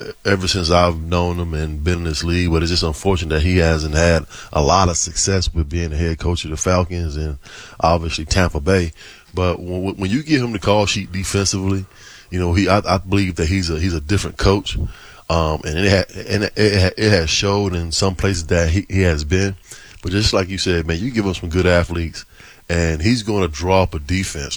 ever since I've known him and been in this league, but it's just unfortunate that he hasn't had a lot of success with being the head coach of the Falcons and obviously Tampa Bay. But when you give him the call sheet defensively, I believe that he's a different coach. And it has showed in some places that he has been. But just like you said, man, you give him some good athletes, and he's going to draw up a defense,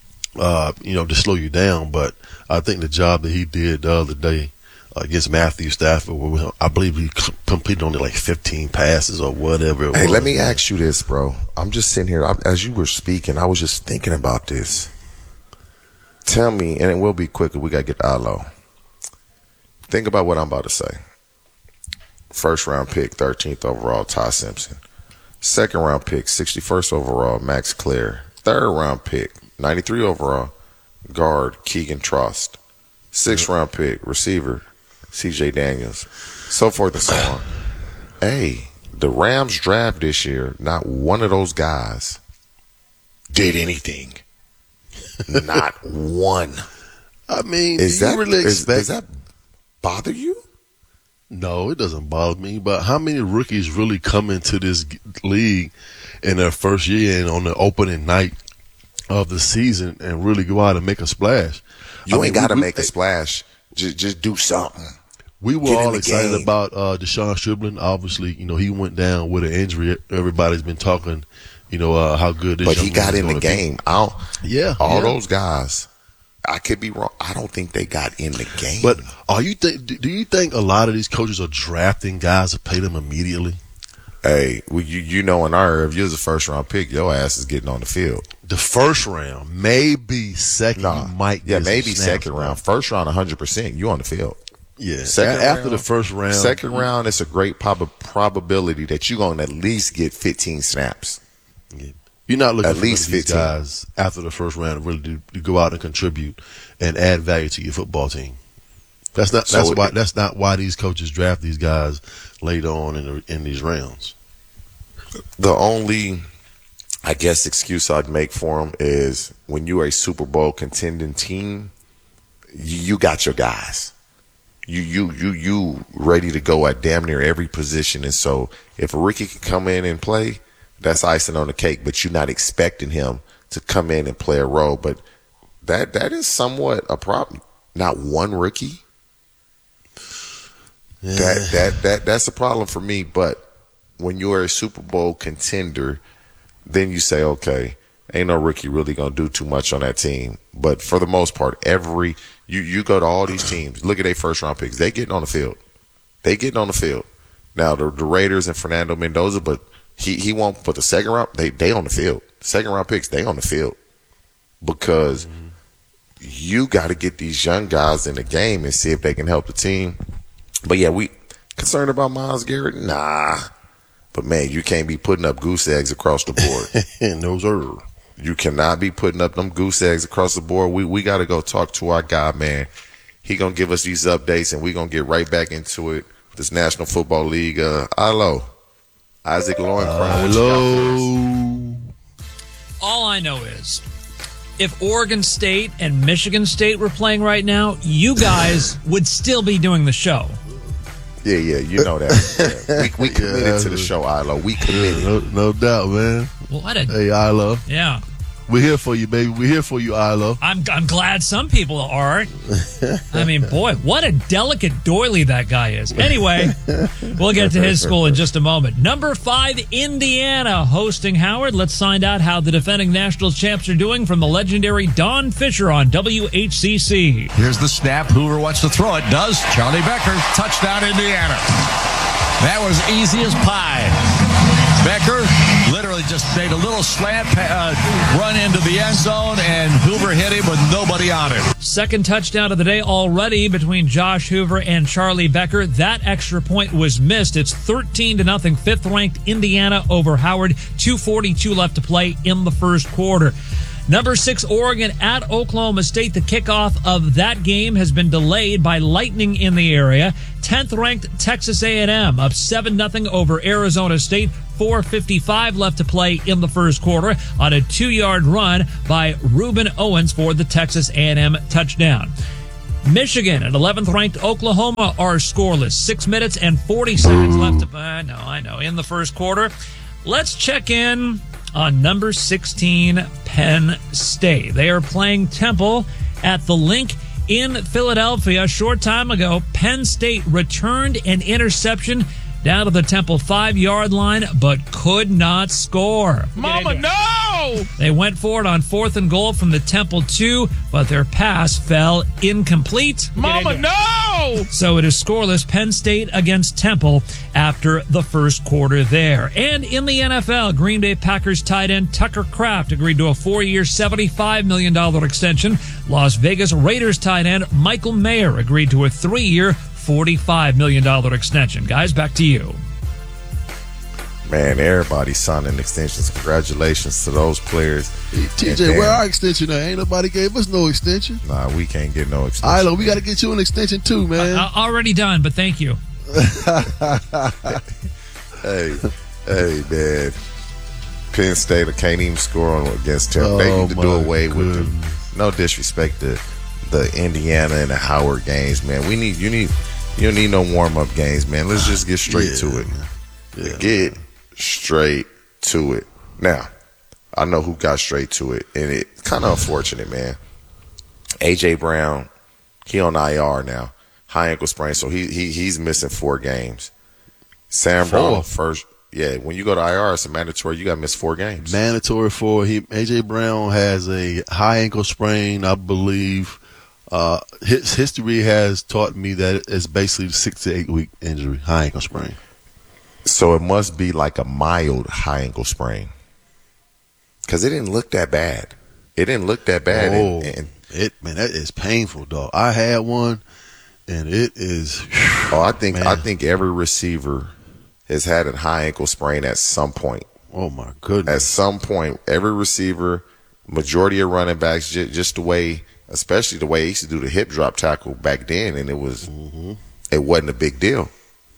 to slow you down. But I think the job that he did the other day against Matthew Stafford, I believe he completed only like 15 passes or whatever it was. Hey, let me ask you this, bro. I'm just sitting here. As you were speaking, I was just thinking about this. Tell me, and it will be quicker. We got to get to Ilo. Think about what I'm about to say. First round pick, 13th overall, Ty Simpson. Second round pick, 61st overall, Max Clare. Third round pick, 93 overall, guard Keegan Trost. Sixth round pick, receiver C.J. Daniels. So forth and so on. Hey, the Rams draft this year, not one of those guys did anything. Not one. I mean, does that bother you? No, it doesn't bother me. But how many rookies really come into this league in their first year and on the opening night of the season and really go out and make a splash? You ain't got to make a splash. Just do something. We were all excited about Deshaun Stribling. Obviously, he went down with an injury. Everybody's been talking, how good this. But he got in the game. All those guys. I could be wrong. I don't think they got in the game. But do you think a lot of these coaches are drafting guys to pay them immediately? Hey, well, in our area, if you're the first round pick, your ass is getting on the field. The first round, maybe second, you might get maybe second round. First round, 100%, you on the field. Yeah, after the first round. Second round, it's a great probability that you're going to at least get 15 snaps. Yeah. You're not looking at least for these 15 guys after the first round to really to go out and contribute and add value to your football team. That's not why these coaches draft these guys later on in these rounds. The only, I guess, excuse I'd make for them is when you're a Super Bowl contending team, you got your guys. You ready to go at damn near every position, and so if a rookie can come in and play, that's icing on the cake, but you're not expecting him to come in and play a role. But that is somewhat a problem. Not one rookie. Yeah. That's a problem for me. But when you're a Super Bowl contender, then you say, okay, ain't no rookie really gonna do too much on that team. But for the most part, you go to all these teams, look at their first round picks. They getting on the field. Now the Raiders and Fernando Mendoza, but He won't put the second round. They on the field. Second round picks, they on the field because you got to get these young guys in the game and see if they can help the team. But yeah, we concerned about Myles Garrett. Nah, but man, you can't be putting up goose eggs across the board. No sir. You cannot be putting up them goose eggs across the board. We got to go talk to our guy, man. He gonna give us these updates, and we gonna get right back into it. This National Football League. Ilo. Isaac Lowenkron. Hello. All I know is if Oregon State and Michigan State were playing right now, you guys would still be doing the show. Yeah, you know that. Yeah. We committed to the show, Ilo. We committed. No doubt, man. Well, hey, Ilo. Yeah. We're here for you, baby. We're here for you, Ilo. I'm glad some people are. I mean, boy, what a delicate doily that guy is. Anyway, we'll get to his school in just a moment. Number 5, Indiana, hosting Howard. Let's find out how the defending national champs are doing from the legendary Don Fisher on WHCC. Here's the snap. Hoover wants to throw it. Does. Charlie Becker. Touchdown, Indiana. That was easy as pie. Becker literally just made a little slant run into the end zone, and Hoover hit him with nobody on it. Second touchdown of the day already between Josh Hoover and Charlie Becker. That extra point was missed. It's 13-0, fifth-ranked Indiana over Howard. 2:42 left to play in the first quarter. Number 6, Oregon at Oklahoma State. The kickoff of that game has been delayed by lightning in the area. 10th-ranked Texas A&M up 7-0 over Arizona State. 4:55 left to play in the first quarter on a 2-yard run by Reuben Owens for the Texas A&M touchdown. Michigan and 11th ranked Oklahoma are scoreless. 6 minutes and 40 seconds left to I know. In the first quarter. Let's check in on number 16, Penn State. They are playing Temple at the Link in Philadelphia. A short time ago, Penn State returned an interception down to the Temple 5-yard line, but could not score. Mama, no! They went for it on 4th and goal from the Temple 2, but their pass fell incomplete. Mama, no! So it is scoreless, Penn State against Temple after the first quarter there. And in the NFL, Green Bay Packers tight end Tucker Kraft agreed to a 4-year, $75 million extension. Las Vegas Raiders tight end Michael Mayer agreed to a 3-year, $45 million extension. Guys, back to you. Man, everybody's signing extensions. Congratulations to those players. Hey, TJ, where our extension at? Ain't nobody gave us no extension. Nah, we can't get no extension. All right, we got to get you an extension too, man. Already done, but thank you. Hey, man. Penn State can't even score against Temple. They need to do away with them. No disrespect to the Indiana and the Howard games, man. You don't need no warm-up games, man. Let's just get straight to it. Yeah. Get straight to it. Now, I know who got straight to it, and it's kind of unfortunate, man. A.J. Brown, he on IR now, high ankle sprain, so he's missing 4 games. Sam Darnold first. Yeah, when you go to IR, it's a mandatory. You got to miss 4 games. Mandatory 4. A.J. Brown has a high ankle sprain, I believe. His history has taught me that it's basically 6 to 8 week injury, high ankle sprain. So it must be like a mild high ankle sprain, because it didn't look that bad. It didn't look that bad. Oh, that is painful, dog. I had one, and it is. I think every receiver has had a high ankle sprain at some point. Oh my goodness! At some point, every receiver, majority of running backs, just the way. Especially the way he used to do the hip drop tackle back then, and it wasn't a big deal.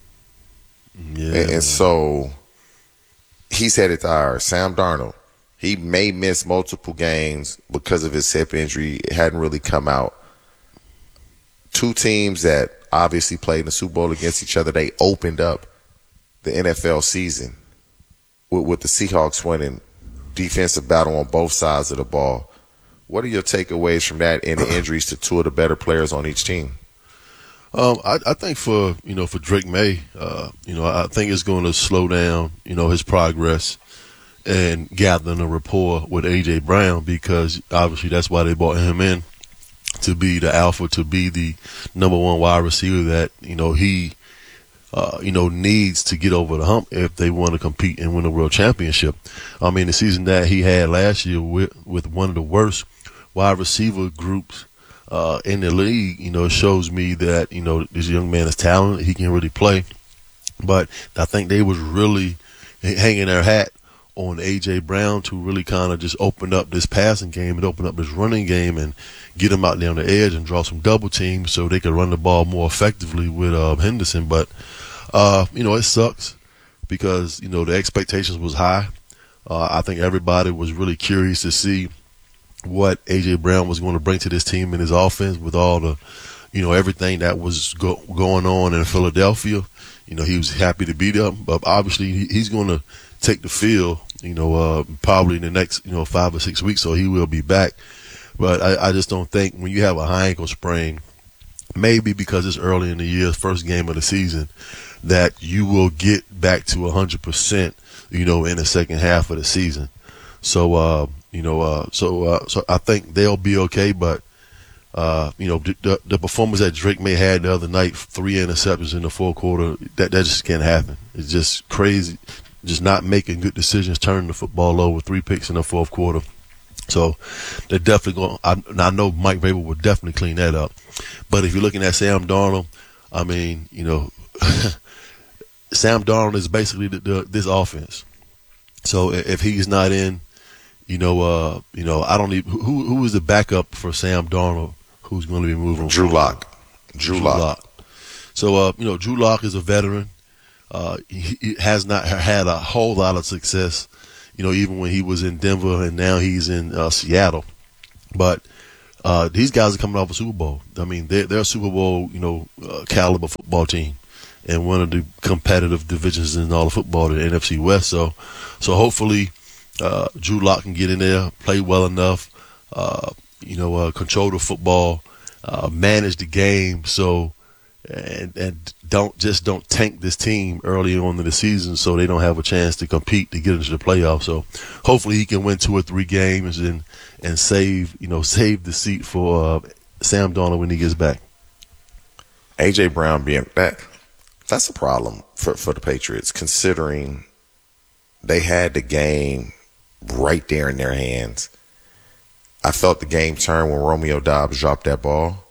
Yeah, and so he's headed to IR. Sam Darnold, he may miss multiple games because of his hip injury. It hadn't really come out. 2 teams that obviously played in the Super Bowl against each other, they opened up the NFL season with the Seahawks winning, defensive battle on both sides of the ball. What are your takeaways from that and the injuries to 2 of the better players on each team? I think for Drake May, I think it's going to slow down, his progress and gathering a rapport with A.J. Brown, because obviously that's why they brought him in, to be the alpha, to be the number 1 wide receiver that, he needs to get over the hump if they want to compete and win a world championship. I mean, the season that he had last year with one of the worst wide receiver groups in the league, it shows me that, this young man is talented. He can really play. But I think they was really hanging their hat on A.J. Brown to really kind of just open up this passing game and open up this running game and get him out there on the edge and draw some double teams so they could run the ball more effectively with Henderson. But, it sucks because, the expectations was high. I think everybody was really curious to see what A.J. Brown was going to bring to this team in his offense with all the, everything that was going on in Philadelphia. He was happy to be there, but obviously he's going to take the field, probably in the next, 5 or 6 weeks, so he will be back. But I just don't think when you have a high ankle sprain, maybe because it's early in the year, first game of the season, that you will get back to 100%, in the second half of the season. So, so I think they'll be okay, but, the performance that Drake May had the other night, 3 interceptions in the 4th quarter, that just can't happen. It's just crazy. Just not making good decisions, turning the football over, 3 picks in the 4th quarter. So they're definitely going. I know Mike Vrabel will definitely clean that up. But if you're looking at Sam Darnold, I mean, Sam Darnold is basically this offense. So if he's not in, I don't even who is the backup for Sam Darnold who's going to be moving? Drew Lock. So Drew Lock is a veteran. He has not had a whole lot of success, even when he was in Denver and now he's in Seattle. But these guys are coming off a Super Bowl. I mean, they're a Super Bowl, caliber football team, and one of the competitive divisions in all of football, the NFC West. So hopefully, Drew Lock can get in there, play well enough, control the football, manage the game. And don't tank this team early on in the season so they don't have a chance to compete to get into the playoffs. So hopefully he can win 2 or 3 games and save the seat for Sam Darnold when he gets back. A.J. Brown being that's a problem for the Patriots, considering they had the game right there in their hands. I felt the game turn when Romeo Doubs dropped that ball.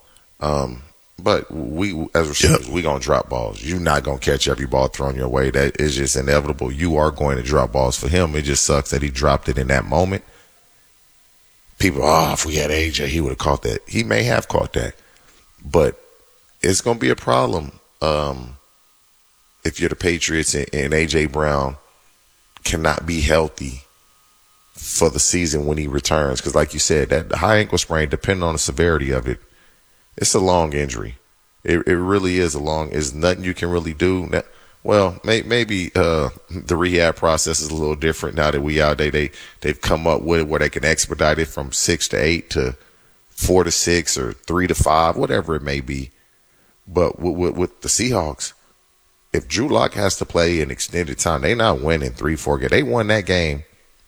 But we, as receivers, we gonna drop balls. You're not gonna catch every ball thrown your way. That is just inevitable. You are going to drop balls. For him, it just sucks that he dropped it in that moment. People, if we had AJ, he would have caught that. He may have caught that, but it's gonna be a problem if you're the Patriots and AJ Brown cannot be healthy for the season when he returns. Because, like you said, that high ankle sprain, depending on the severity of it, it's a long injury. It really is There's nothing you can really do. Well, maybe the rehab process is a little different now that we out there. They've come up with it where they can expedite it from 6 to 8 to 4 to 6 or 3 to 5, whatever it may be. But with the Seahawks, if Drew Lock has to play an extended time, they're not winning 3-4 games. They won that game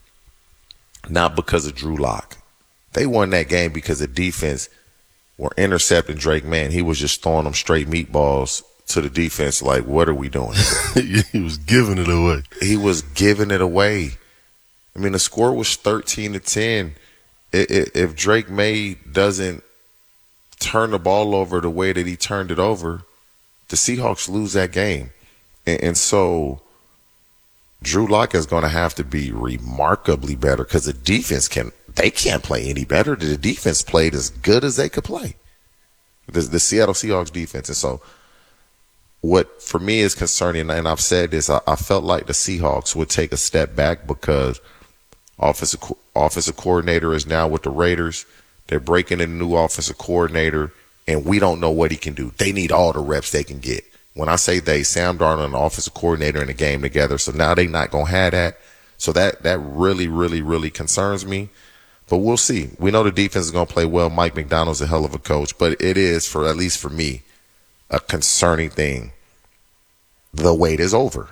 not because of Drew Lock. They won that game because the defense were intercepting Drake May. He was just throwing them straight meatballs to the defense. Like, what are we doing? He was giving it away. He was giving it away. I mean, the score was 13-10. If Drake May doesn't turn the ball over the way that he turned it over, the Seahawks lose that game. And so Drew Lock is going to have to be remarkably better because the defense can't play any better. The defense played as good as they could play. The Seattle Seahawks defense. And so what for me is concerning, and I've said this, I felt like the Seahawks would take a step back because offensive coordinator is now with the Raiders. They're breaking in a new offensive coordinator, and we don't know what he can do. They need all the reps they can get. When I say they, Sam Darnold and the offensive coordinator in the game together. So now they're not going to have that. So that really, really, really concerns me. But we'll see. We know the defense is going to play well. Mike McDonald's a hell of a coach. But it is, at least for me, a concerning thing. The wait is over.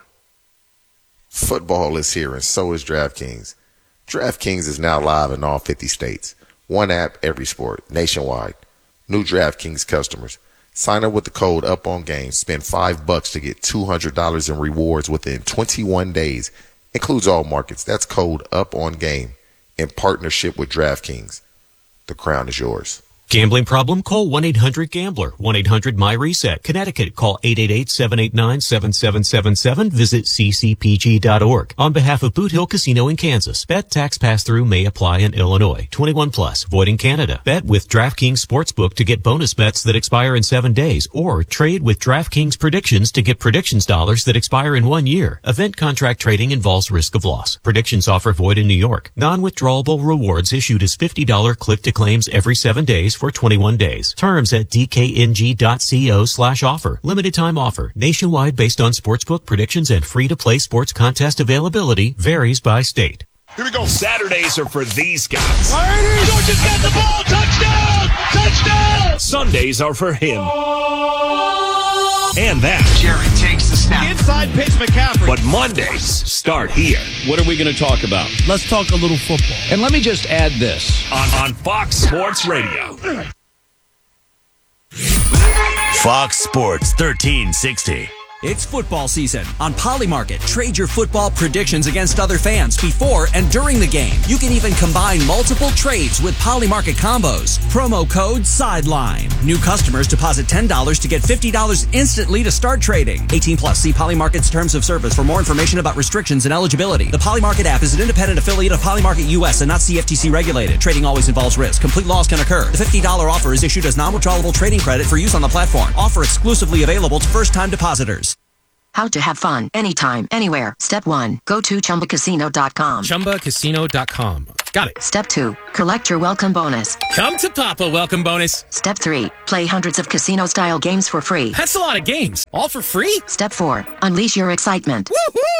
Football is here, and so is DraftKings. DraftKings is now live in all 50 states. One app, every sport, nationwide. New DraftKings customers. Sign up with the code UPONGAME. Spend $5 to get $200 in rewards within 21 days. Includes all markets. That's code UPONGAME. In partnership with DraftKings. The crown is yours. Gambling problem? Call 1-800-GAMBLER. 1-800-MY-RESET. Connecticut. Call 888-789-7777. Visit ccpg.org. On behalf of Boot Hill Casino in Kansas, bet tax pass-through may apply in Illinois. 21 plus. Void in Canada. Bet with DraftKings Sportsbook to get bonus bets that expire in 7 days, or trade with DraftKings Predictions to get predictions dollars that expire in 1 year. Event contract trading involves risk of loss. Predictions offer void in New York. Non-withdrawable rewards issued as $50 click-to-claims every 7 days for 21 days. Terms at dkng.co/offer. Limited time offer. Nationwide based on sportsbook predictions and free-to-play sports contest availability. Varies by state. Here we go. Saturdays are for these guys. Georgia's got the ball. Touchdown! Touchdown! Sundays are for him. And that. Jarrett takes the snap. Inside pitch, McCaffrey. But Mondays start here. What are we going to talk about? Let's talk a little football. And let me just add this. On Fox Sports Radio. Fox Sports 1360. It's football season. On Polymarket, trade your football predictions against other fans before and during the game. You can even combine multiple trades with Polymarket combos. Promo code SIDELINE. New customers deposit $10 to get $50 instantly to start trading. 18 plus. See Polymarket's terms of service for more information about restrictions and eligibility. The Polymarket app is an independent affiliate of Polymarket US and not CFTC regulated. Trading always involves risk. Complete loss can occur. The $50 offer is issued as non-withdrawable trading credit for use on the platform. Offer exclusively available to first-time depositors. How to have fun anytime, anywhere. Step 1. Go to ChumbaCasino.com. ChumbaCasino.com. Got it. Step 2, collect your welcome bonus. Come to Papa welcome bonus. Step 3, play hundreds of casino-style games for free. That's a lot of games. All for free? Step 4, unleash your excitement.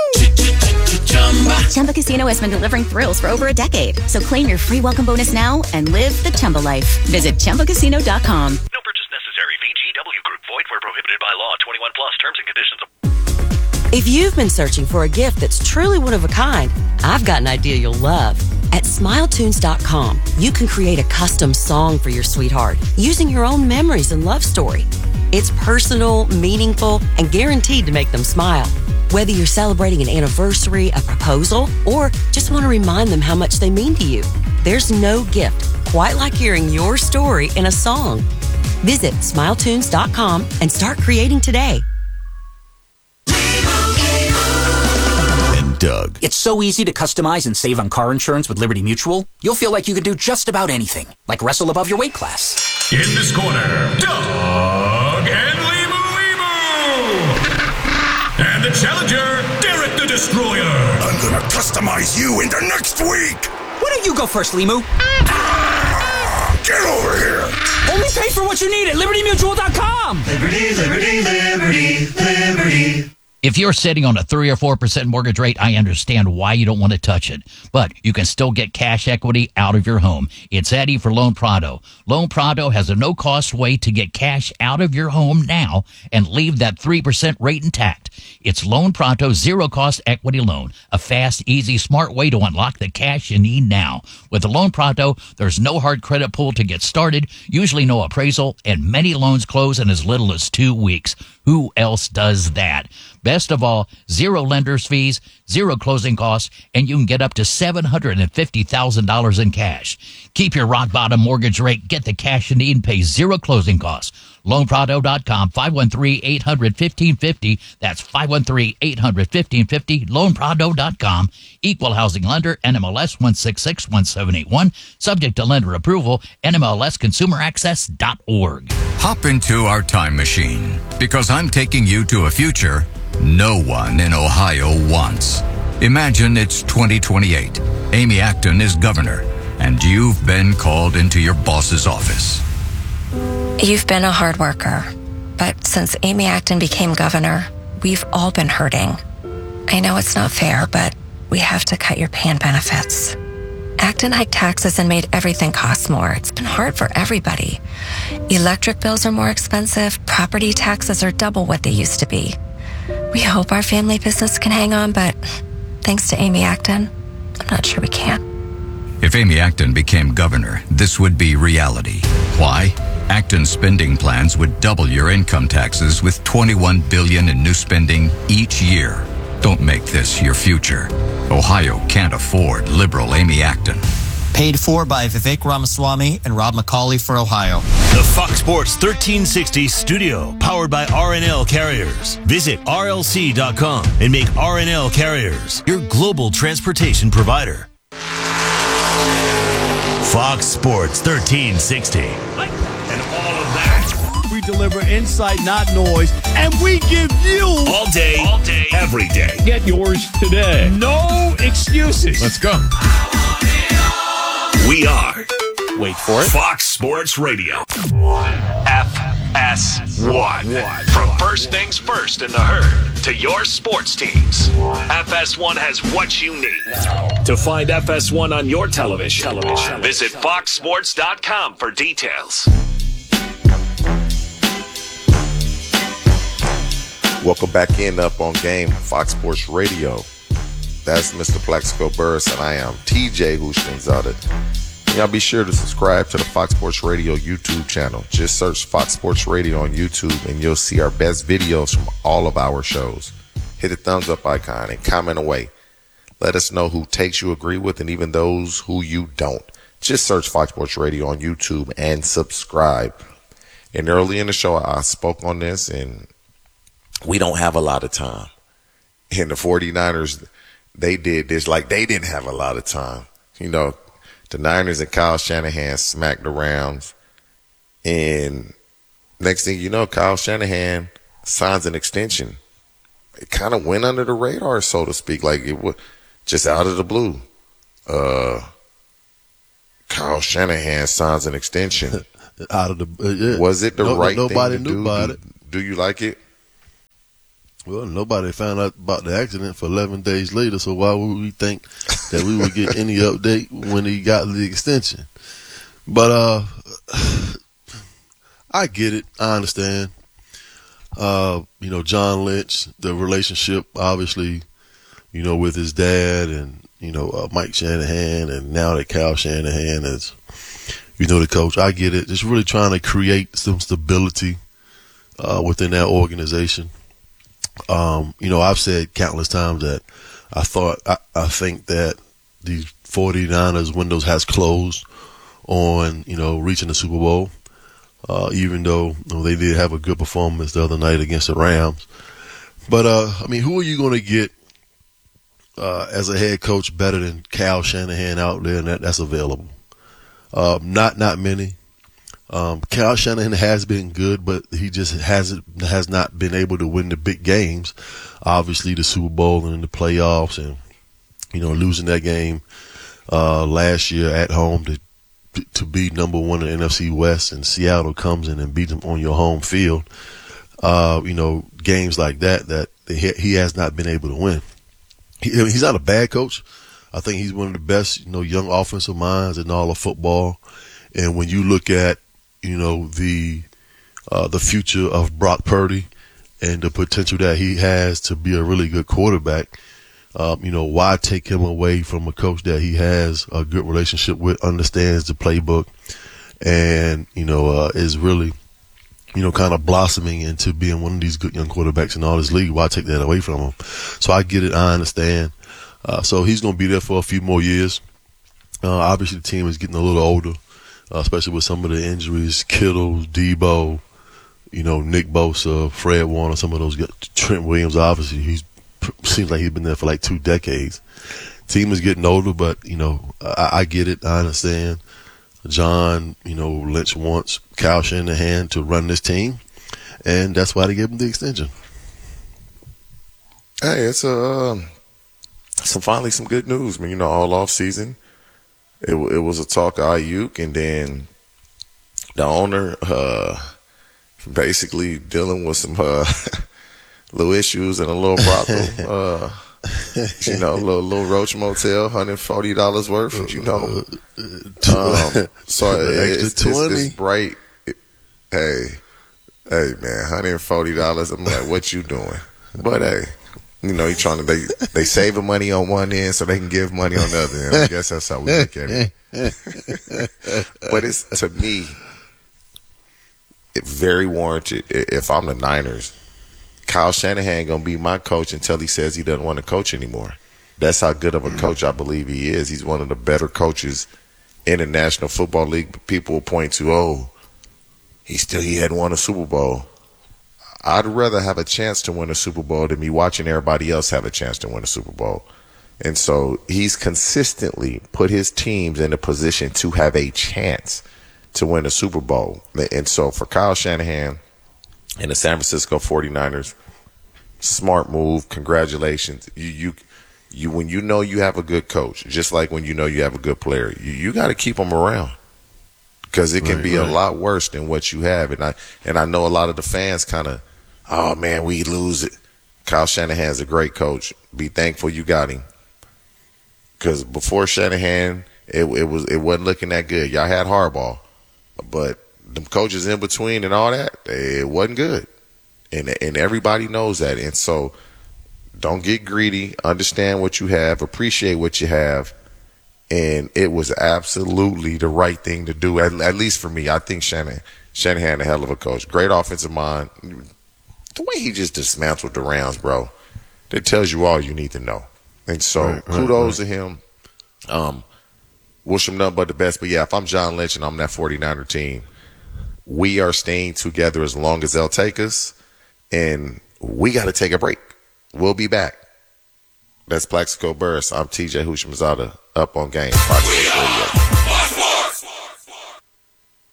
Chumba Casino has been delivering thrills for over a decade. So claim your free welcome bonus now and live the Chumba life. Visit ChumbaCasino.com. No purchase necessary. VGW Group. Void where prohibited by law. 21 plus. Terms and conditions. If you've been searching for a gift that's truly one of a kind, I've got an idea you'll love. At SmileTunes.com, you can create a custom song for your sweetheart using your own memories and love story. It's personal, meaningful, and guaranteed to make them smile. Whether you're celebrating an anniversary, a proposal, or just want to remind them how much they mean to you, there's no gift quite like hearing your story in a song. Visit SmileTunes.com and start creating today. Doug. It's so easy to customize and save on car insurance with Liberty Mutual. You'll feel like you could do just about anything, like wrestle above your weight class. In this corner, Doug and Limu. And the challenger, Derek the Destroyer. I'm gonna customize you into next week. Why don't you go first, Limu? Get over here. Only pay for what you need at LibertyMutual.com. Liberty, liberty, liberty, liberty. If you're sitting on a 3 or 4% mortgage rate, I understand why you don't want to touch it. But you can still get cash equity out of your home. It's Eddie for Loan Prado. Loan Prado has a no-cost way to get cash out of your home now and leave that 3% rate intact. It's Loan Prado zero-cost equity loan, a fast, easy, smart way to unlock the cash you need now. With the Loan Prado, there's no hard credit pull to get started, usually no appraisal, and many loans close in as little as 2 weeks. Who else does that? Best of all, zero lender's fees, zero closing costs, and you can get up to $750,000 in cash. Keep your rock bottom mortgage rate, get the cash you need, and pay zero closing costs. LoanPrado.com, 513-800-1550. That's 513-800-1550. LoanPrado.com. Equal housing lender, NMLS 1661781. Subject to lender approval, NMLSConsumerAccess.org. Hop into our time machine, because I'm taking you to a future no one in Ohio wants. Imagine it's 2028. Amy Acton is governor, and you've been called into your boss's office. You've been a hard worker, but since Amy Acton became governor, we've all been hurting. I know it's not fair, but we have to cut your pay and benefits. Acton hiked taxes and made everything cost more. It's been hard for everybody. Electric bills are more expensive. Property taxes are double what they used to be. We hope our family business can hang on, but thanks to Amy Acton, I'm not sure we can. If Amy Acton became governor, this would be reality. Why? Acton's spending plans would double your income taxes with $21 billion in new spending each year. Don't make this your future. Ohio can't afford liberal Amy Acton. Paid for by Vivek Ramaswamy and Rob McCauley for Ohio. The Fox Sports 1360 studio, powered by RNL Carriers. Visit RLC.com and make RNL Carriers your global transportation provider. Fox Sports 1360. And all of that. We deliver insight, not noise, and we give you all day, every day. Get yours today. no excuses. Let's go. We are, wait for it, Fox Sports Radio. FS1. From first things first in the herd to your sports teams, FS1 has what you need. To find FS1 on your television, visit foxsports.com for details. Welcome back in Up on Game, Fox Sports Radio. That's Mr. Plaxico Burris, and I am TJ Houshmandzadeh. Y'all be sure to subscribe to the Fox Sports Radio YouTube channel. Just search Fox Sports Radio on YouTube, and you'll see our best videos from all of our shows. Hit the thumbs up icon and comment away. Let us know who takes you agree with, and even those who you don't. Just search Fox Sports Radio on YouTube and subscribe. And early in the show, I spoke on this, and we don't have a lot of time. And the 49ers, they did this like they didn't have a lot of time. You know, the Niners and Kyle Shanahan smacked the Rams. And next thing you know, Kyle Shanahan signs an extension. It kind of went under the radar, so to speak. Like it was just out of the blue. Kyle Shanahan signs an extension. Out of the was it the right nobody thing to knew do? about it. Do you like it? Well, nobody found out about the accident for 11 days later, so why would we think that we would get any update when he got the extension? But I get it. I understand. John Lynch, the relationship, obviously, with his dad and, Mike Shanahan, and now that Kyle Shanahan is, the coach. I get it. Just really trying to create some stability within that organization. I've said countless times that I think that the 49ers windows has closed on, reaching the Super Bowl. Even though they did have a good performance the other night against the Rams. But, who are you going to get as a head coach better than Kyle Shanahan out there that's available? Not many. Kyle Shanahan has been good, but he just has not been able to win the big games. Obviously, the Super Bowl and the playoffs, and losing that game last year at home to be number one in the NFC West, and Seattle comes in and beats them on your home field. Games like that he has not been able to win. He's not a bad coach. I think he's one of the best, young offensive minds in all of football. And when you look at, the future of Brock Purdy and the potential that he has to be a really good quarterback, why take him away from a coach that he has a good relationship with, understands the playbook, and, is really, kind of blossoming into being one of these good young quarterbacks in all this league. Why take that away from him? So I get it. I understand. So he's going to be there for a few more years. Obviously, the team is getting a little older, especially with some of the injuries. Kittle, Debo, Nick Bosa, Fred Warner, some of those guys. Trent Williams, obviously, seems like he's been there for like 2 decades. Team is getting older, but, I get it. I understand. John, Lynch wants Kyle Shanahan to run this team, and that's why they gave him the extension. Hey, it's finally some good news. All off season, it was a talk of Ayuk, and then the owner basically dealing with some little issues and a little brothel. Little Roach Motel, $140 worth. So it's bright. Hey, man, $140. I'm like, what you doing? But hey, you trying to they saving money on one end so they can give money on the other end. I guess that's how we look at it. But it's, to me, it's very warranted. If I'm the Niners, Kyle Shanahan gonna be my coach until he says he doesn't want to coach anymore. That's how good of a coach I believe he is. He's one of the better coaches in the National Football League. But people will point to, he hadn't won a Super Bowl. I'd rather have a chance to win a Super Bowl than me watching everybody else have a chance to win a Super Bowl. And so he's consistently put his teams in a position to have a chance to win a Super Bowl. And so for Kyle Shanahan and the San Francisco 49ers, smart move. Congratulations. You when you have a good coach, just like when you have a good player, you got to keep them around, because it can be a lot worse than what you have. And I know a lot of the fans kind of, oh man, we lose it. Kyle Shanahan's a great coach. Be thankful you got him, because before Shanahan, it wasn't looking that good. Y'all had Harbaugh, but them coaches in between and all that, it wasn't good. And everybody knows that. And so don't get greedy. Understand what you have. Appreciate what you have. And it was absolutely the right thing to do, at least for me. I think Shanahan a hell of a coach. Great offensive mind. The way he just dismantled the Rams, bro, that tells you all you need to know. And so kudos to him. Wish him nothing but the best. But, yeah, if I'm John Lynch and I'm that 49er team, we are staying together as long as they'll take us, and we got to take a break. We'll be back. That's Plaxico Burress. I'm TJ Houshmandzadeh, up on Game. Fox Sports Radio.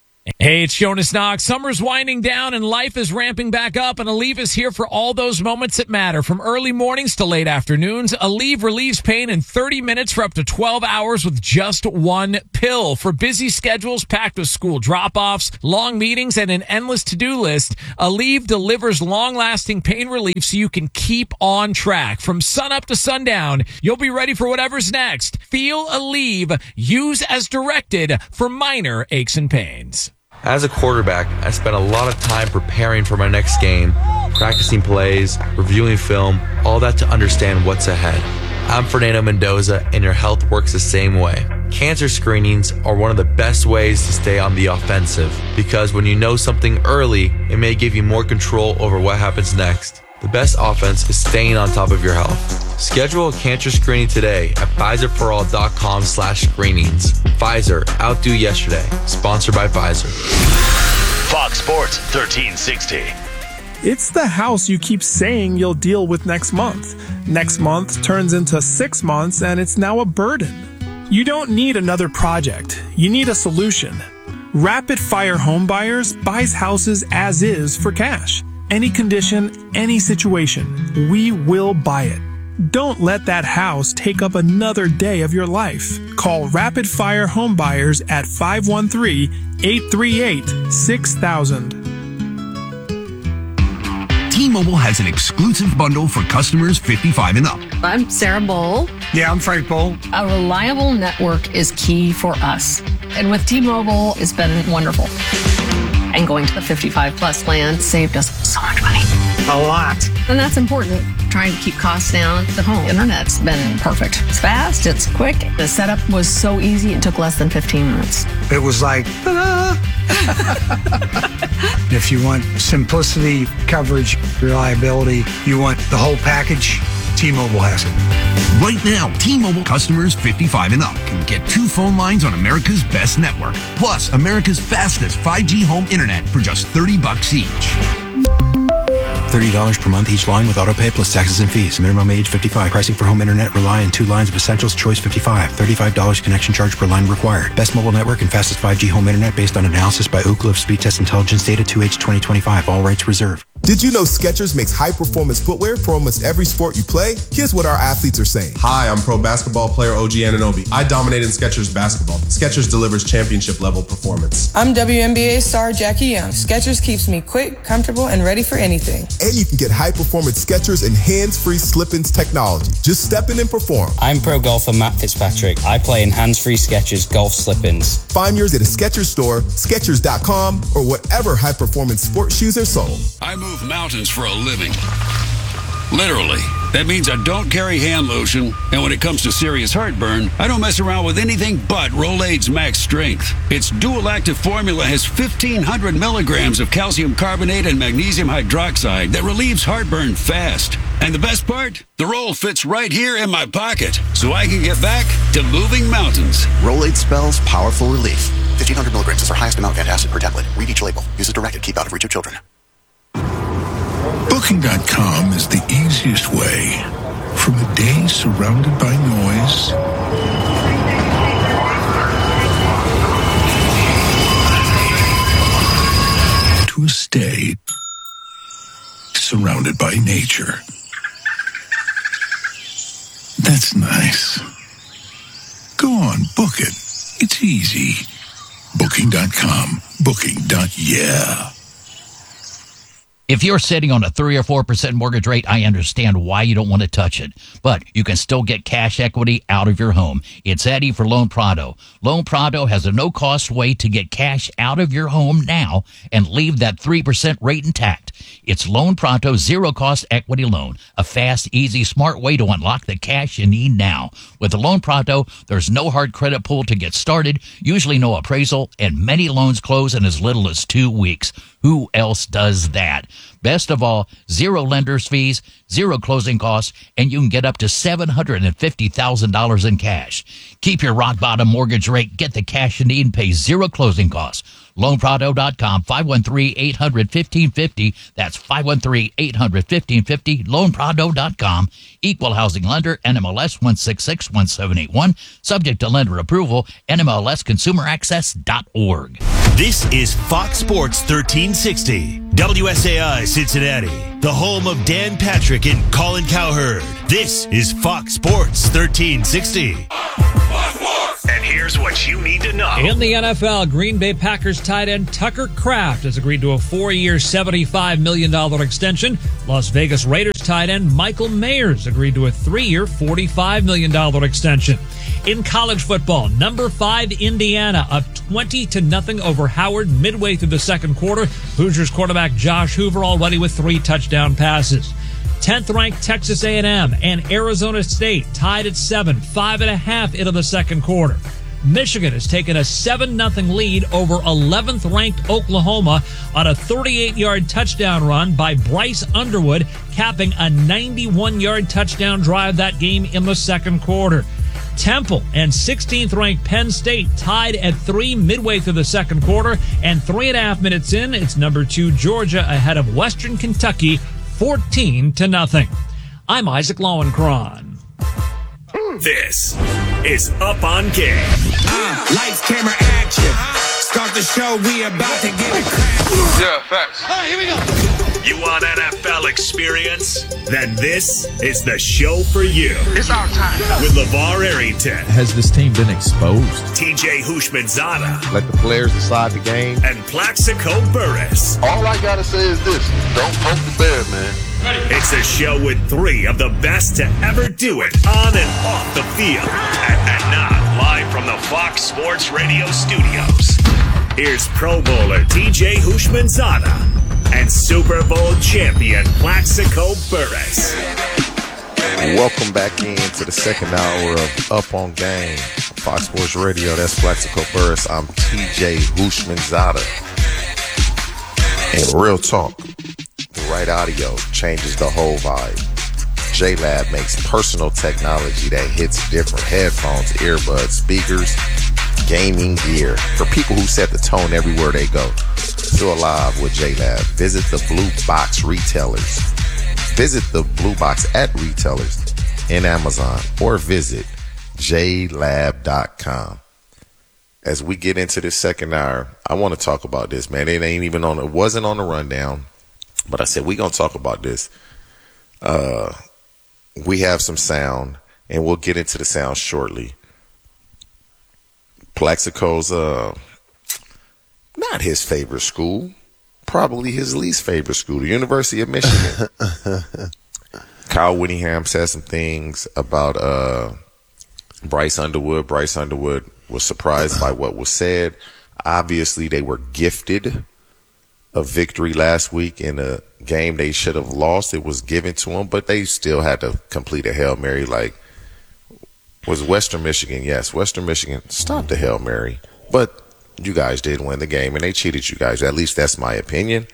Hey, it's Jonas Knox. Summer's winding down and life is ramping back up, and Aleve is here for all those moments that matter. From early mornings to late afternoons, Aleve relieves pain in 30 minutes for up to 12 hours with just one pill. For busy schedules packed with school drop-offs, long meetings, and an endless to-do list, Aleve delivers long-lasting pain relief so you can keep on track. From sunup to sundown, you'll be ready for whatever's next. Feel Aleve. Use as directed for minor aches and pains. As a quarterback, I spent a lot of time preparing for my next game, practicing plays, reviewing film, all that to understand what's ahead. I'm Fernando Mendoza, and your health works the same way. Cancer screenings are one of the best ways to stay on the offensive, because when you know something early, it may give you more control over what happens next. The best offense is staying on top of your health. Schedule a cancer screening today at PfizerForAll.com/screenings. Pfizer, outdo yesterday. Sponsored by Pfizer. Fox Sports 1360. It's the house you keep saying you'll deal with next month. Next month turns into 6 months and it's now a burden. You don't need another project. You need a solution. Rapid Fire Home Buyers buys houses as is for cash. Any condition, any situation, we will buy it. Don't let that house take up another day of your life. Call Rapid Fire Home Buyers at 513-838-6000. T-Mobile has an exclusive bundle for customers 55 and up. I'm Sarah Bowl. Yeah, I'm Frank Bowl. A reliable network is key for us. And with T-Mobile, it's been wonderful. And going to the 55 plus plan saved us so much money. A lot. And that's important. Trying to keep costs down. The home internet's been perfect. It's fast, it's quick. The setup was so easy, it took less than 15 minutes. It was like, ta-da! If you want simplicity, coverage, reliability, you want the whole package, T-Mobile has it. Right now, T-Mobile customers 55 and up can get 2 phone lines on America's best network, plus America's fastest 5G home internet for just $30 each. $30 per month each line with autopay plus taxes and fees. Minimum age 55. Pricing for home internet rely on 2 lines of essentials. Choice 55. $35 connection charge per line required. Best mobile network and fastest 5G home internet based on analysis by Ookla of Speed Test Intelligence data 2H 2025. All rights reserved. Did you know Skechers makes high-performance footwear for almost every sport you play? Here's what our athletes are saying. Hi, I'm pro basketball player OG Anunoby. I dominate in Skechers basketball. Skechers delivers championship-level performance. I'm WNBA star Jackie Young. Skechers keeps me quick, comfortable, and ready for anything. And you can get high-performance Skechers and hands-free slip-ins technology. Just step in and perform. I'm pro golfer Matt Fitzpatrick. I play in hands-free Skechers golf slip-ins. Find yours at a Skechers store, Skechers.com, or whatever high-performance sports shoes are sold. I move mountains for a living. Literally. That means I don't carry hand lotion, and when it comes to serious heartburn, I don't mess around with anything but Rolaids Max Strength. Its dual active formula has 1,500 milligrams of calcium carbonate and magnesium hydroxide that relieves heartburn fast. And the best part? The roll fits right here in my pocket, so I can get back to moving mountains. Rolaids spells powerful relief. 1,500 milligrams is our highest amount of antacid per tablet. Read each label. Use as directed. Keep out of reach of children. Booking.com is the easiest way. From a day surrounded by noise to a stay surrounded by nature. That's nice. Go on, book it. It's easy. Booking.com. Booking.yeah. If you're sitting on a 3 or 4% mortgage rate, I understand why you don't want to touch it. But you can still get cash equity out of your home. It's Eddie for Loan Prado. Loan Prado has a no-cost way to get cash out of your home now and leave that 3% rate intact. It's Loan Prado zero-cost equity loan, a fast, easy, smart way to unlock the cash you need now. With the Loan Prado, there's no hard credit pull to get started, usually no appraisal, and many loans close in as little as 2 weeks. Who else does that? Best of all, zero lender's fees, zero closing costs, and you can get up to $750,000 in cash. Keep your rock bottom mortgage rate, get the cash you need, and pay zero closing costs. LoanPrado.com, 513-800-1550. That's 513-800-1550. LoanPrado.com. Equal housing lender, NMLS 1661781. Subject to lender approval, NMLSconsumeraccess.org. This is Fox Sports 1360, WSAI Cincinnati, the home of Dan Patrick and Colin Cowherd. This is Fox Sports 1360. And here's what you need to know. In the NFL, Green Bay Packers tight end Tucker Kraft has agreed to a 4-year, $75 million extension. Las Vegas Raiders tight end Michael Mayers agreed to a 3-year, $45 million extension. In college football, number 5 Indiana up 20-0 over Howard midway through the second quarter. Hoosiers quarterback Josh Hoover already with 3 touchdown passes. 10th-ranked Texas A&M and Arizona State tied at 7, 5.5 into the second quarter. Michigan has taken a 7-0 lead over 11th-ranked Oklahoma on a 38-yard touchdown run by Bryce Underwood, capping a 91-yard touchdown drive that game in the second quarter. Temple and 16th-ranked Penn State tied at 3 midway through the second quarter, and 3.5 minutes in, it's number 2 Georgia ahead of Western Kentucky 14-0. I'm Isaac Lowenkron. This is Up on Game. Lights, camera, action. Start the show, we about to get it cracking. Yeah, facts. All right, here we go. You want NFL experience? Then this is the show for you. It's our time. With LeVar Arrington. Has this team been exposed? TJ Houshmandzadeh. Let the players decide the game. And Plaxico Burress. All I gotta say is this: don't poke the bear, man. It's a show with 3 of the best to ever do it on and off the field. And now, live from the Fox Sports Radio studios, here's Pro Bowler TJ Houshmandzadeh and Super Bowl champion Plaxico Burress. Welcome back into the second hour of Up on Game, Fox Sports Radio. That's Plaxico Burress. I'm TJ Houshmandzadeh. And real talk, the right audio changes the whole vibe. J-Lab makes personal technology that hits different headphones, earbuds, speakers, gaming gear for people who set the tone everywhere they go. Feel alive with J-Lab. Visit the Blue Box retailers. Visit the Blue Box at retailers in Amazon or visit jlab.com. As we get into this second hour, I want to talk about this, man. It wasn't on the rundown, but I said we're going to talk about this. We have some sound, and we'll get into the sound shortly. Plaxico's not his favorite school, probably his least favorite school, the University of Michigan. Kyle Whittingham said some things about Bryce Underwood. Bryce Underwood was surprised by what was said. Obviously, they were gifted a victory last week in a game they should have lost. It was given to them, but they still had to complete a Hail Mary. Like, was Western Michigan? Yes, Western Michigan stopped the Hail Mary, but you guys did win the game, and they cheated you guys. At least that's my opinion.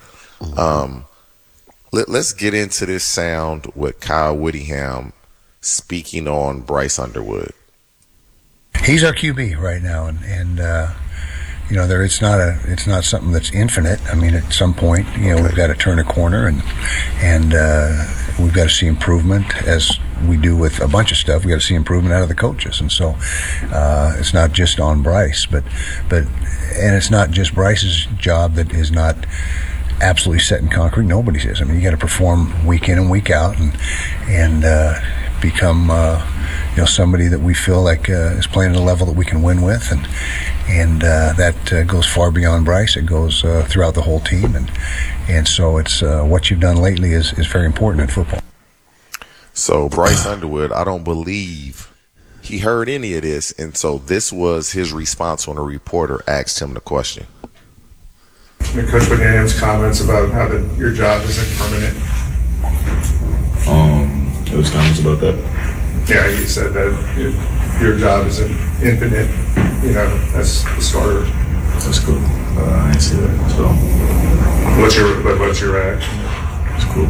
Let's get into this sound with Kyle Whittingham speaking on Bryce Underwood. He's our QB right now, and you know, it's not something that's infinite. I mean, at some point, you know, we've got to turn a corner, and we've got to see improvement, as we do with a bunch of stuff. We got to see improvement out of the coaches, and so it's not just on Bryce, but it's not just Bryce's job that is not absolutely set in concrete. Nobody's is. I mean, you got to perform week in and week out, and become somebody that we feel like is playing at a level that we can win with, and that goes far beyond Bryce. It goes throughout the whole team, and so it's what you've done lately is very important in football. So Bryce Underwood, I don't believe he heard any of this, and so this was his response when a reporter asked him the question. Coach Whittingham's comments about how your job isn't permanent. Those comments about that? Yeah, he said that your job isn't infinite, as the starter. That's cool. I didn't see that. So, what's your reaction? It's cool.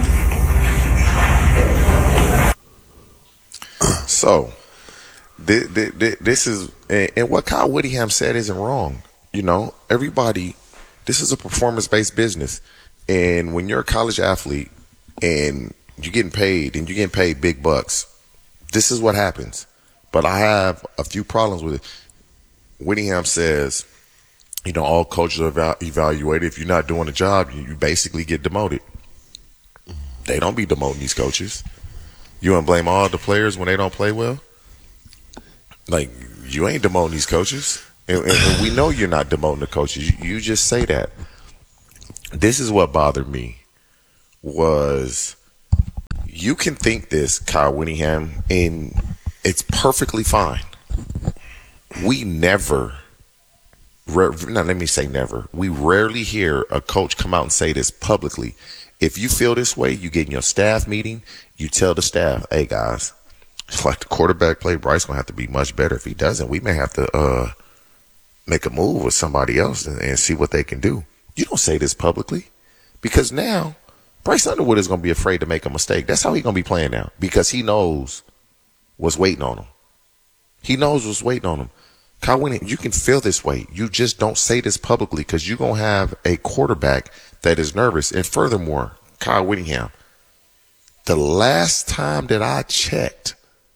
So, this is, and what Kyle Whittingham said isn't wrong. You know, everybody, this is a performance-based business. And when you're a college athlete and you're getting paid big bucks, this is what happens. But I have a few problems with it. Whittingham says, you know, all coaches are evaluated. If you're not doing the job, you basically get demoted. They don't be demoting these coaches. You want to blame all the players when they don't play well? Like, you ain't demoting these coaches. And we know you're not demoting the coaches. You just say that. This is what bothered me was you can think this, Kyle Whittingham, and it's perfectly fine. We never, let me say never. We rarely hear a coach come out and say this publicly. If you feel this way, you get in your staff meeting, you tell the staff, hey, guys, it's like the quarterback play, Bryce going to have to be much better. If he doesn't, we may have to make a move with somebody else and see what they can do. You don't say this publicly because now Bryce Underwood is going to be afraid to make a mistake. That's how he's going to be playing now because he knows what's waiting on him. He knows what's waiting on him. Kyle Whittingham, you can feel this way. You just don't say this publicly because you're going to have a quarterback that is nervous. And furthermore, Kyle Whittingham, the last time that I checked,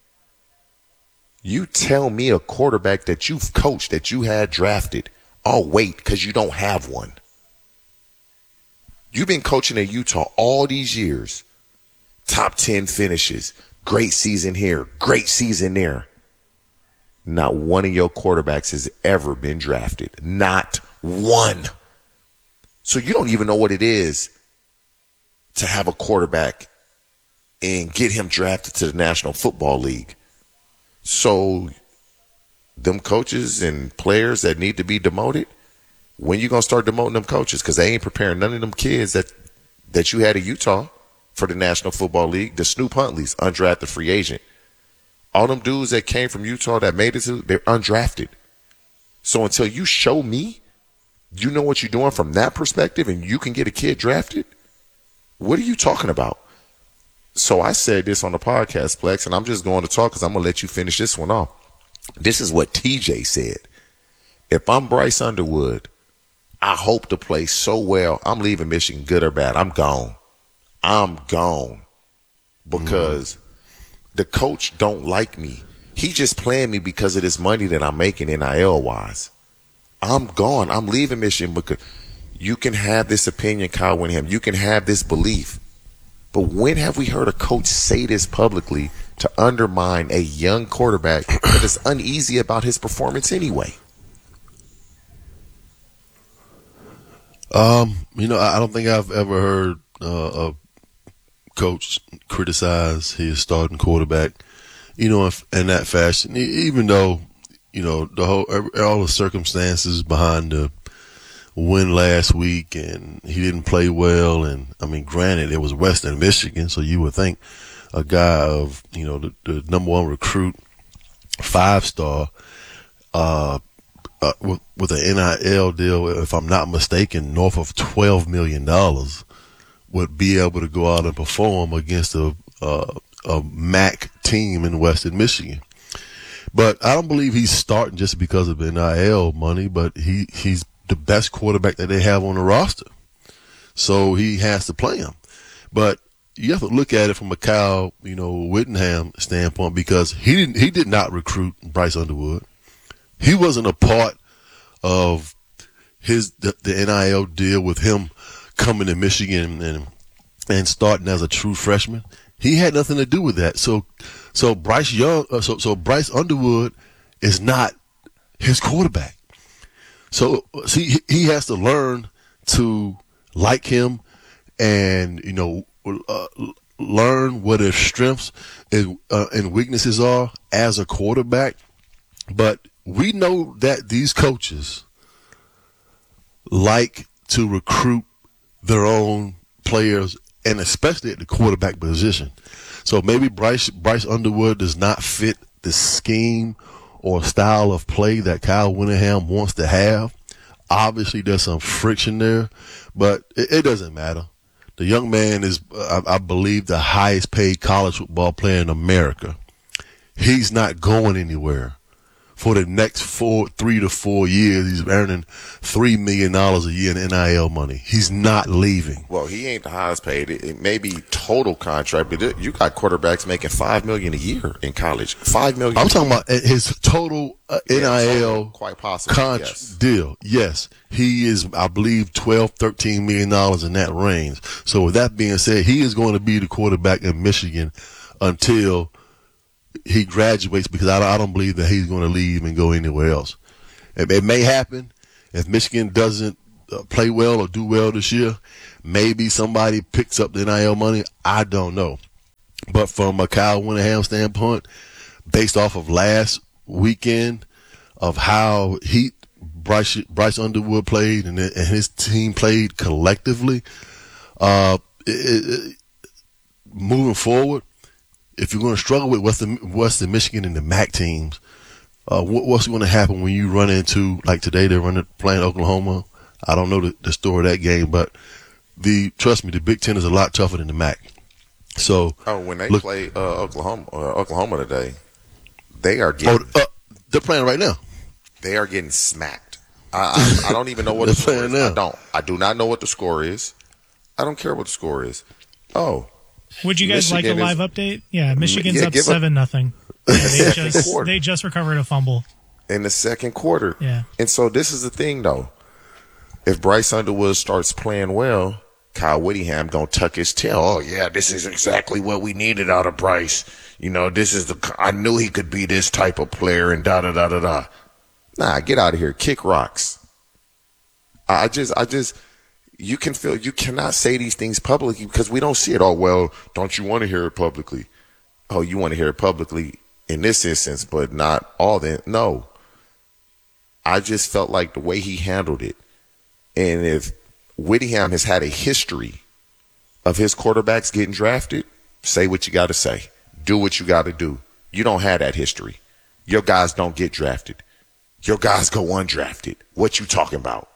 you tell me a quarterback that you've coached, that you had drafted, oh, wait, because you don't have one. You've been coaching at Utah all these years. Top 10 finishes. Great season here. Great season there. Not one of your quarterbacks has ever been drafted. Not one. So you don't even know what it is to have a quarterback and get him drafted to the National Football League. So them coaches and players that need to be demoted, when you going to start demoting them coaches? Because they ain't preparing none of them kids that you had at Utah for the National Football League. The Snoop Huntleys, undrafted free agent. All them dudes that came from Utah that made it to, they're undrafted. So until you show me, you know what you're doing from that perspective and you can get a kid drafted, what are you talking about? So I said this on the podcast, Plex, and I'm just going to talk because I'm going to let you finish this one off. This is what TJ said. If I'm Bryce Underwood, I hope to play so well, I'm leaving Michigan, good or bad. I'm gone. I'm gone. Because the coach don't like me. He just playing me because of this money that I'm making NIL-wise. I'm gone. I'm leaving Michigan because you can have this opinion, Kyle Whittingham. You can have this belief. But when have we heard a coach say this publicly to undermine a young quarterback that is uneasy about his performance anyway? You know, I don't think I've ever heard a coach criticize his starting quarterback, you know, in that fashion, even though, you know, all the circumstances behind the win last week and he didn't play well. And I mean, granted, it was Western Michigan. So you would think a guy of, you know, the number one recruit, 5-star, with an NIL deal, if I'm not mistaken, north of $12 million would be able to go out and perform against a MAC team in Western Michigan. But I don't believe he's starting just because of NIL money, but he's the best quarterback that they have on the roster. So he has to play him. But you have to look at it from a Kyle, you know, Whittingham standpoint, because he did not recruit Bryce Underwood. He wasn't a part of the NIL deal with him coming to Michigan and starting as a true freshman. He had nothing to do with that. So Bryce Underwood is not his quarterback. So see, he has to learn to like him and, you know, learn what his strengths and weaknesses are as a quarterback. But we know that these coaches like to recruit their own players, and especially at the quarterback position. So maybe Bryce Underwood does not fit the scheme or style of play that Kyle Whittingham wants to have. Obviously, there's some friction there, but it doesn't matter. The young man is, I believe, the highest paid college football player in America. He's not going anywhere. For the next 3 to 4 years, he's earning $3 million a year in NIL money. He's not leaving. Well, he ain't the highest paid. It may be total contract, but you got quarterbacks making $5 million a year in college. $5 million. I'm talking about his total NIL quite possibly, deal. Yes, he is, I believe, $12, $13 million in that range. So with that being said, he is going to be the quarterback in Michigan until he graduates, because I don't believe that he's going to leave and go anywhere else. It may happen if Michigan doesn't play well or do well this year. Maybe somebody picks up the NIL money. I don't know. But from a Kyle Whittingham standpoint, based off of last weekend of how Bryce Underwood played and his team played collectively, moving forward, if you're going to struggle with Western Michigan and the MAC teams, what's going to happen when you run into, like today they're playing Oklahoma? I don't know the story of that game, but trust me, the Big Ten is a lot tougher than the MAC. So when they play Oklahoma today, they are getting. They're playing right now. They are getting smacked. I don't even know what the score is. Now. I do not know what the score is. I don't care what the score is. Would you guys like a live update? Yeah, Michigan's up 7-0. They just recovered a fumble in the second quarter. Yeah, and so this is the thing, though. If Bryce Underwood starts playing well, Kyle Whittingham gonna tuck his tail. Oh yeah, this is exactly what we needed out of Bryce. You know, I knew he could be this type of player, and da da da da da. Nah, get out of here. Kick rocks. I just. You cannot say these things publicly because we don't see it. Oh, well, don't you want to hear it publicly? Oh, you want to hear it publicly in this instance, but not all then. No. I just felt like the way he handled it. And if Whittingham has had a history of his quarterbacks getting drafted, say what you got to say. Do what you got to do. You don't have that history. Your guys don't get drafted. Your guys go undrafted. What you talking about?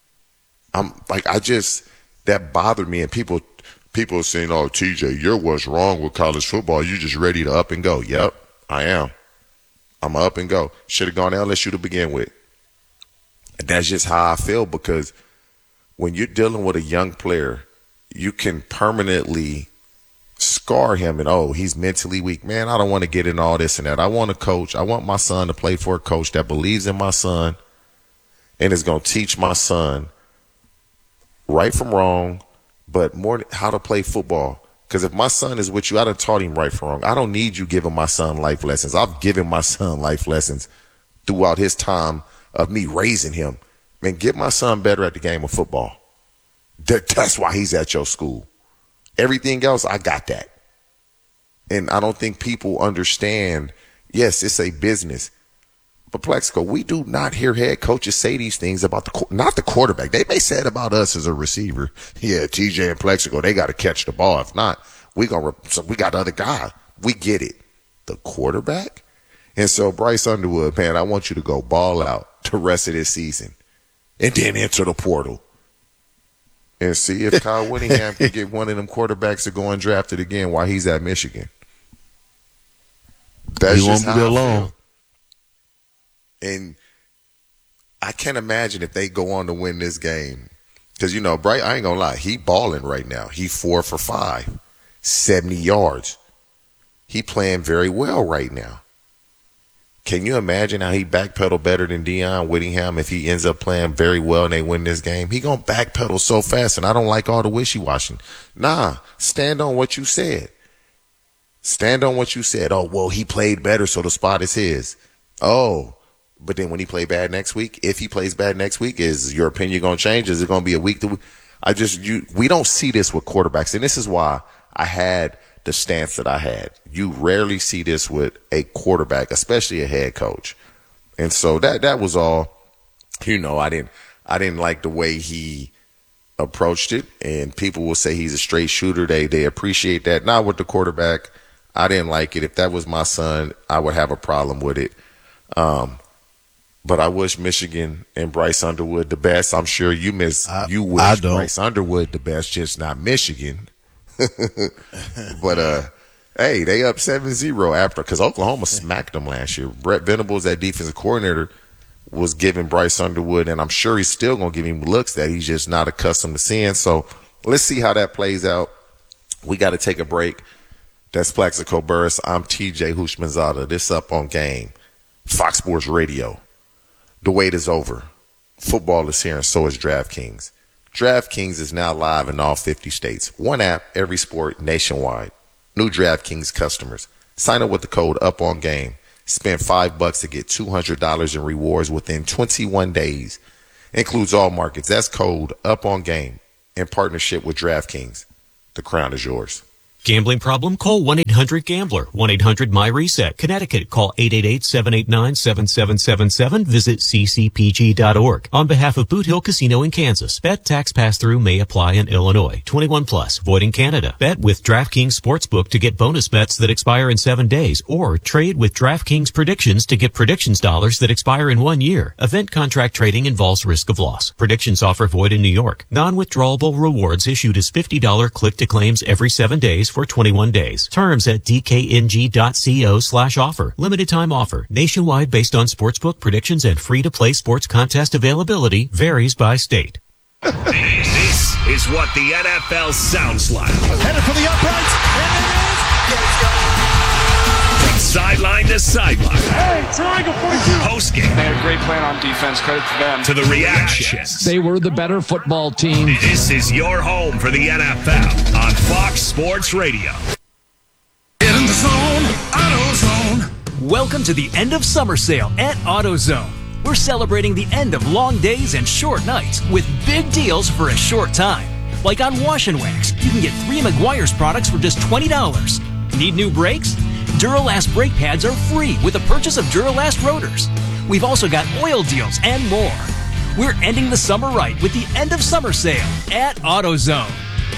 That bothered me, and people are saying, oh, TJ, you're what's wrong with college football. You're just ready to up and go. Yep, I am. I'm up and go. Should have gone to LSU to begin with. And that's just how I feel, because when you're dealing with a young player, you can permanently scar him and, he's mentally weak. Man, I don't want to get in all this and that. I want a coach. I want my son to play for a coach that believes in my son and is going to teach my son right from wrong, but more how to play football. Because if my son is with you, I done taught him right from wrong. I don't need you giving my son life lessons. I've given my son life lessons throughout his time of me raising him. Man, get my son better at the game of football. That's why he's at your school. Everything else, I got that. And I don't think people understand, yes, it's a business. But Plexico, we do not hear head coaches say these things about not the quarterback. They may say it about us as a receiver. Yeah, TJ and Plexico, they got to catch the ball. If not, we got the other guy. We get it. The quarterback? And so Bryce Underwood, man, I want you to go ball out the rest of this season and then enter the portal and see if Kyle Whittingham can get one of them quarterbacks to go undrafted again while he's at Michigan. That's he won't be there long. And I can't imagine if they go on to win this game. Because, Bryce, I ain't going to lie, he balling right now. He 4 for 5, 70 yards. He playing very well right now. Can you imagine how he backpedal better than Deion Whittingham if he ends up playing very well and they win this game? He going to backpedal so fast, and I don't like all the wishy-washy. Nah, stand on what you said. Stand on what you said. Oh, well, he played better, so the spot is his. Oh, but then when he play bad next week, if he plays bad next week, is your opinion going to change? Is it going to be a week to week? We don't see this with quarterbacks, and this is why I had the stance that I had. You rarely see this with a quarterback, especially a head coach. And so that was all. I didn't like the way he approached it, and people will say he's a straight shooter. They appreciate that. Not with the quarterback. I didn't like it. If that was my son, I would have a problem with it. but I wish Michigan and Bryce Underwood the best. I'm sure you wish Bryce Underwood the best, just not Michigan. But hey, they up 7-0 after, because Oklahoma smacked them last year. Brett Venables, that defensive coordinator, was giving Bryce Underwood, and I'm sure he's still going to give him looks that he's just not accustomed to seeing. So let's see how that plays out. We got to take a break. That's Plaxico Burress. I'm TJ Houshmandzadeh. This Up on Game, Fox Sports Radio. The wait is over. Football is here, and so is DraftKings. DraftKings is now live in all 50 states. One app, every sport, nationwide. New DraftKings customers. Sign up with the code UPONGAME. Spend $5 to get $200 in rewards within 21 days. Includes all markets. That's code UPONGAME in partnership with DraftKings. The crown is yours. Gambling problem? Call 1-800-GAMBLER. 1-800-MY-RESET. Connecticut. Call 888-789-7777. Visit ccpg.org. On behalf of Boot Hill Casino in Kansas, bet tax pass-through may apply in Illinois. 21 plus. Void in Canada. Bet with DraftKings Sportsbook to get bonus bets that expire in 7 days, or trade with DraftKings Predictions to get predictions dollars that expire in 1 year. Event contract trading involves risk of loss. Predictions offer void in New York. Non-withdrawable rewards issued as $50 click-to-claims every 7 days for 21 days. Terms at dkng.co/offer. Limited time offer. Nationwide based on sportsbook predictions and free-to-play sports contest availability. Varies by state. This is what the NFL sounds like. Headed for the uprights, and it is. From sideline to sideline. Hey, triangle 42. Post game. They had a great plan on defense. Credit to them. To the reactions. They were the better football team. This is your home for the NFL on Fox Sports Radio. Get in the zone, AutoZone. Welcome to the end of summer sale at AutoZone. We're celebrating the end of long days and short nights with big deals for a short time. Like on Wash and Wax, you can get 3 Meguiar's products for just $20. Need new brakes? Duralast brake pads are free with the purchase of Duralast rotors. We've also got oil deals and more. We're ending the summer right with the end of summer sale at AutoZone.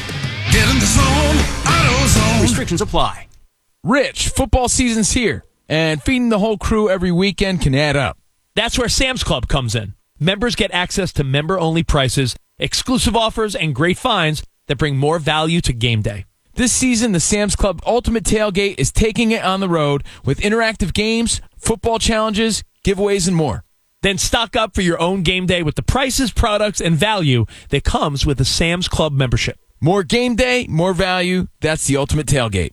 Get in the zone, AutoZone. Restrictions apply. Rich, football season's here, and feeding the whole crew every weekend can add up. That's where Sam's Club comes in. Members get access to member-only prices, exclusive offers, and great finds that bring more value to game day. This season, the Sam's Club Ultimate Tailgate is taking it on the road with interactive games, football challenges, giveaways, and more. Then stock up for your own game day with the prices, products, and value that comes with a Sam's Club membership. More game day, more value. That's the Ultimate Tailgate.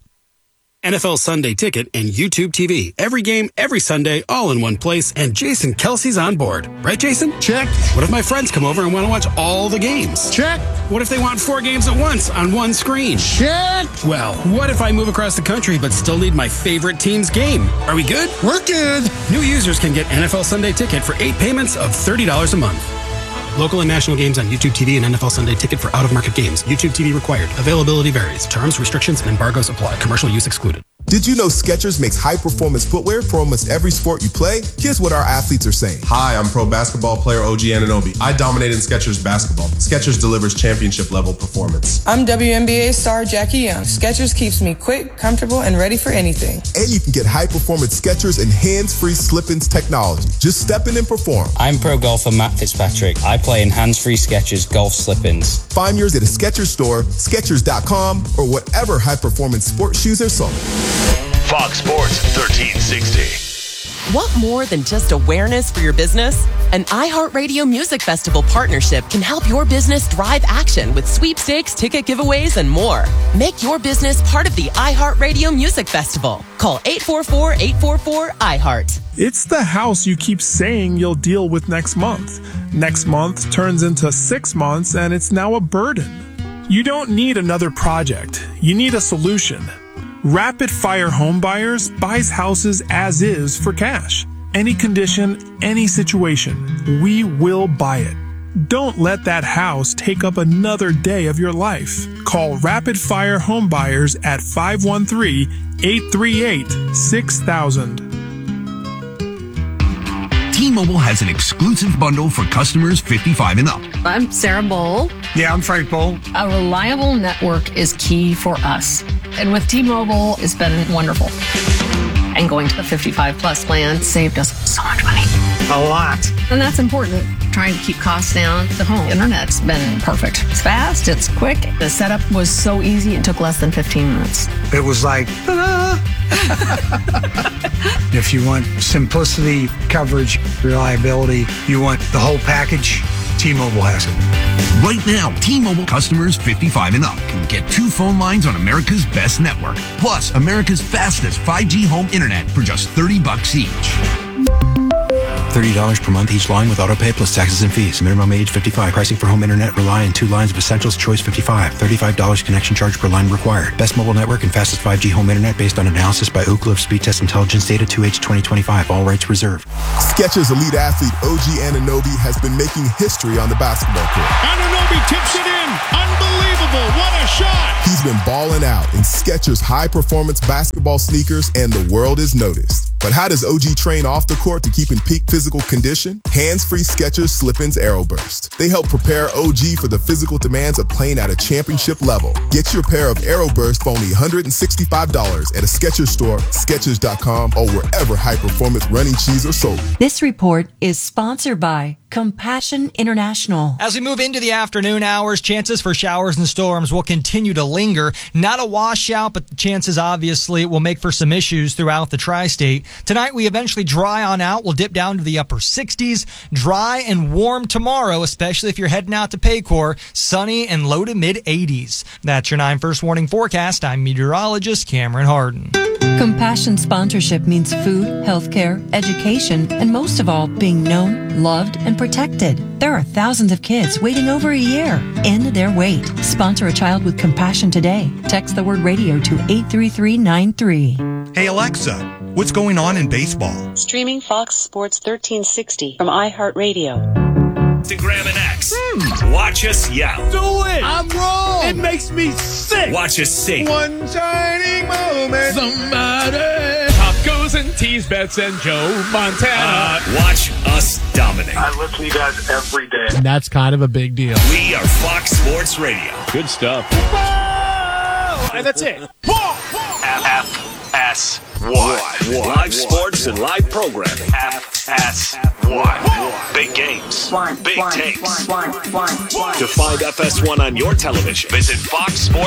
NFL Sunday Ticket and YouTube TV. Every game, every Sunday, all in one place, and Jason Kelsey's on board. Right, Jason? Check. What if my friends come over and want to watch all the games? Check. What if they want 4 games at once on one screen? Check. Well, what if I move across the country but still need my favorite team's game? Are we good? We're good. New users can get NFL Sunday Ticket for 8 payments of $30 a month. Local and national games on YouTube TV and NFL Sunday Ticket for out-of-market games. YouTube TV required. Availability varies. Terms, restrictions, and embargoes apply. Commercial use excluded. Did you know Skechers makes high-performance footwear for almost every sport you play? Here's what our athletes are saying. Hi, I'm pro basketball player OG Anunoby. I dominate in Skechers basketball. Skechers delivers championship-level performance. I'm WNBA star Jackie Young. Skechers keeps me quick, comfortable, and ready for anything. And you can get high-performance Skechers and hands-free slip-ins technology. Just step in and perform. I'm pro golfer Matt Fitzpatrick. I play in hands-free Skechers golf slip-ins. Find yours at a Skechers store, Skechers.com, or whatever high-performance sports shoes are sold. Fox Sports 1360. Want more than just awareness for your business? An iHeartRadio Music Festival partnership can help your business drive action with sweepstakes, ticket giveaways, and more. Make your business part of the iHeartRadio Music Festival. Call 844-844-iHeart. It's the house you keep saying you'll deal with next month. Next month turns into 6 months, and it's now a burden. You don't need another project. You need a solution. Rapid Fire Home Buyers buys houses as is for cash. Any condition, any situation, we will buy it. Don't let that house take up another day of your life. Call Rapid Fire Home Buyers at 513-838-6000. T-Mobile has an exclusive bundle for customers 55 and up. I'm Sarah Bowl. Yeah, I'm Frank Bowl. A reliable network is key for us. And with T-Mobile, it's been wonderful. And going to the 55 plus plan saved us so much money. A lot. And that's important. Trying to keep costs down. The home internet's been perfect. It's fast, it's quick. The setup was so easy, it took less than 15 minutes. It was like, ta-da! If you want simplicity, coverage, reliability, you want the whole package, T-Mobile has it. Right now, T-Mobile customers 55 and up can get 2 phone lines on America's best network, plus America's fastest 5G home internet for just $30 each. $30 per month each line with autopay plus taxes and fees. Minimum age 55. Pricing for home internet rely on 2 lines of Essentials Choice 55. $35 connection charge per line required. Best mobile network and fastest 5G home internet based on analysis by Ookla of Speed Test Intelligence data 2H 2025. All rights reserved. Skechers elite athlete OG Anunoby has been making history on the basketball court. Anunoby tips it in. Unbelievable. What a shot. He's been balling out in Skechers high-performance basketball sneakers, and the world is noticed. But how does OG train off the court to keep in peak physical condition? Hands-free Skechers Slip-ins AeroBurst. They help prepare OG for the physical demands of playing at a championship level. Get your pair of AeroBurst for only $165 at a Skechers store, Skechers.com, or wherever high-performance running shoes are sold. This report is sponsored by Compassion International. As we move into the afternoon hours, chances for showers and storms will continue to linger. Not a washout, but the chances obviously will make for some issues throughout the tri-state. Tonight we eventually dry on out. We'll dip down to the upper 60s. Dry and warm tomorrow, especially if you're heading out to Paycor. Sunny and low to mid 80s. That's your 9 First Warning forecast. I'm meteorologist Cameron Harden. Compassion sponsorship means food, healthcare, education, and most of all, being known, loved, and protected. There are thousands of kids waiting over a year. End their wait. Sponsor a child with compassion today. Text the word radio to 83393. Hey Alexa, what's going on in baseball? Streaming Fox Sports 1360 from iHeartRadio. Instagram and X. Watch us yell. Do it! I'm wrong! It makes me sick! Watch us sing. One shining moment. Somebody. Pop goes and tease bets and Joe Montana. Watch us dominate. I listen to you guys every day. And that's kind of a big deal. We are Fox Sports Radio. Good stuff. And that's it. FS1. Live sports and live programming. FS1. Big games. Big takes. To find FS1 on your television, visit Fox Sports.